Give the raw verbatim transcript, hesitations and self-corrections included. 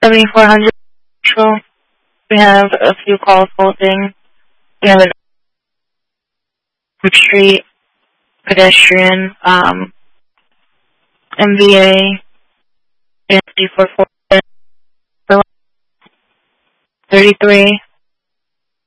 seventy-four hundred Central. We have a few calls holding. We have an Street pedestrian, um, M V A, four four thirty-three.